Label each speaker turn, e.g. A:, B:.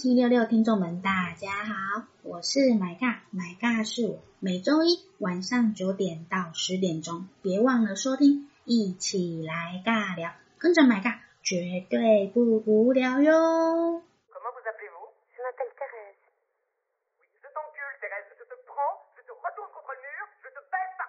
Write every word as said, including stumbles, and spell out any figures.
A: 七六六听众们，大家好，我是买尬，买尬是我，每周一晚上九点到十点钟，别忘了收听，一起来尬聊，跟着买尬，绝对不无聊哟。
B: Comment vous appelez-vous? Je m'appelle Thérèse. Oui, je t'encule, Thérèse, je te prends, je te retourne contre le mur, je te baisse par